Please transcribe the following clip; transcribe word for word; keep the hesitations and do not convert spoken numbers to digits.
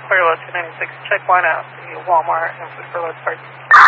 Clear load two ninety-six, check one out, the Walmart and Food for Load parts.